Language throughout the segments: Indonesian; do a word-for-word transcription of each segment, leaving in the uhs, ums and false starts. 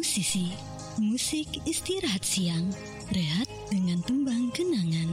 Musisi, musik istirahat siang, rehat dengan tembang kenangan.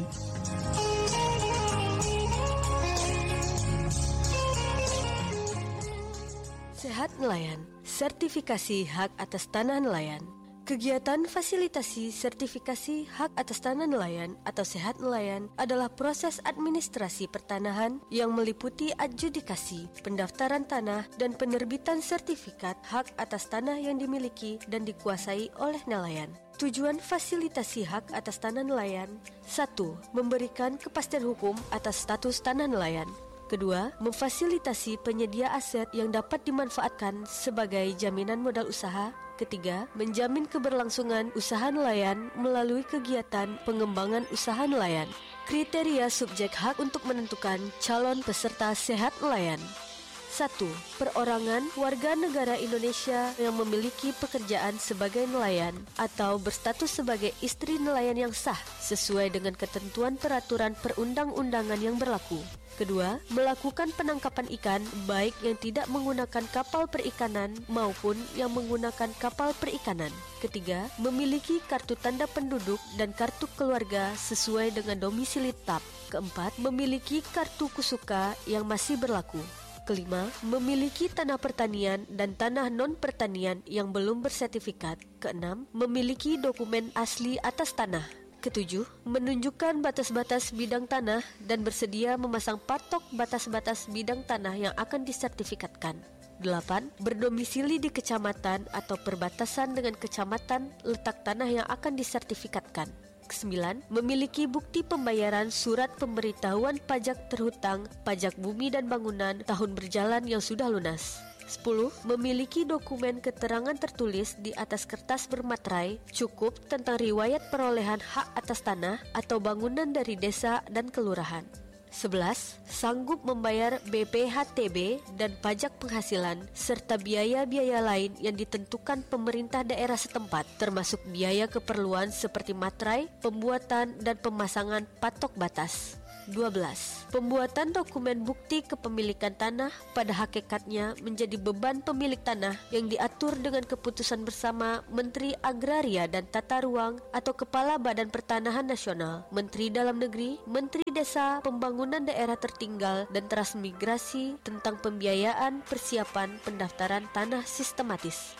Sehat Nelayan, sertifikasi hak atas tanah nelayan. Kegiatan fasilitasi sertifikasi hak atas tanah nelayan atau Sehat Nelayan adalah proses administrasi pertanahan yang meliputi adjudikasi, pendaftaran tanah, dan penerbitan sertifikat hak atas tanah yang dimiliki dan dikuasai oleh nelayan. Tujuan fasilitasi hak atas tanah nelayan: satu. Memberikan kepastian hukum atas status tanah nelayan. Kedua, memfasilitasi penyedia aset yang dapat dimanfaatkan sebagai jaminan modal usaha. Ketiga, menjamin keberlangsungan usaha nelayan melalui kegiatan pengembangan usaha nelayan. Kriteria subjek hak untuk menentukan calon peserta Sehat Nelayan. Satu. Perorangan warga negara Indonesia yang memiliki pekerjaan sebagai nelayan atau berstatus sebagai istri nelayan yang sah sesuai dengan ketentuan peraturan perundang-undangan yang berlaku. Kedua, melakukan penangkapan ikan baik yang tidak menggunakan kapal perikanan maupun yang menggunakan kapal perikanan. Ketiga, memiliki kartu tanda penduduk dan kartu keluarga sesuai dengan domisili tetap. Keempat, memiliki kartu kusuka yang masih berlaku. Kelima, memiliki tanah pertanian dan tanah non-pertanian yang belum bersertifikat. Keenam, memiliki dokumen asli atas tanah. Ketujuh, menunjukkan batas-batas bidang tanah dan bersedia memasang patok batas-batas bidang tanah yang akan disertifikatkan. Delapan, berdomisili di kecamatan atau perbatasan dengan kecamatan letak tanah yang akan disertifikatkan. Kesembilan, memiliki bukti pembayaran surat pemberitahuan pajak terhutang, pajak bumi dan bangunan tahun berjalan yang sudah lunas. Sepuluh, memiliki dokumen keterangan tertulis di atas kertas bermaterai cukup tentang riwayat perolehan hak atas tanah atau bangunan dari desa dan kelurahan. Sebelas, sanggup membayar B P H T B dan pajak penghasilan serta biaya-biaya lain yang ditentukan pemerintah daerah setempat, termasuk biaya keperluan seperti materai, pembuatan dan pemasangan patok batas. Dua belas. Pembuatan dokumen bukti kepemilikan tanah pada hakikatnya menjadi beban pemilik tanah yang diatur dengan keputusan bersama Menteri Agraria dan Tata Ruang atau Kepala Badan Pertanahan Nasional, Menteri Dalam Negeri, Menteri Desa, Pembangunan Daerah Tertinggal, dan Transmigrasi tentang pembiayaan persiapan pendaftaran tanah sistematis.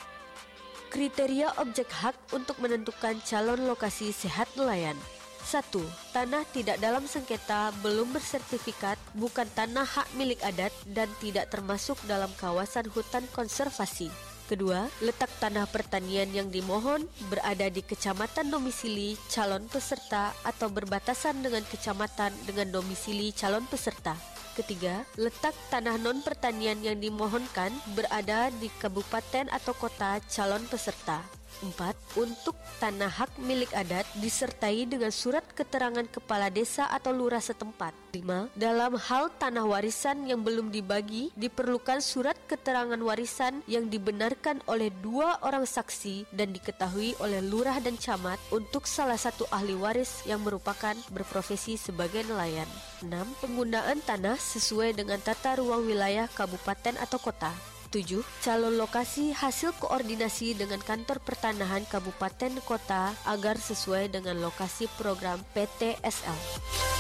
Kriteria objek hak untuk menentukan calon lokasi Sehat Nelayan. Satu. Tanah tidak dalam sengketa, belum bersertifikat, bukan tanah hak milik adat, dan tidak termasuk dalam kawasan hutan konservasi. Kedua, letak tanah pertanian yang dimohon berada di kecamatan domisili calon peserta atau berbatasan dengan kecamatan dengan domisili calon peserta. Ketiga, letak tanah non-pertanian yang dimohonkan berada di kabupaten atau kota calon peserta. Empat, untuk tanah hak milik adat disertai dengan surat keterangan kepala desa atau lurah setempat. Lima, dalam hal tanah warisan yang belum dibagi diperlukan surat keterangan warisan yang dibenarkan oleh dua orang saksi dan diketahui oleh lurah dan camat untuk salah satu ahli waris yang merupakan berprofesi sebagai nelayan. Enam, penggunaan tanah sesuai dengan tata ruang wilayah kabupaten atau kota. Tujuh, calon lokasi hasil koordinasi dengan kantor pertanahan kabupaten kota agar sesuai dengan lokasi program P T S L.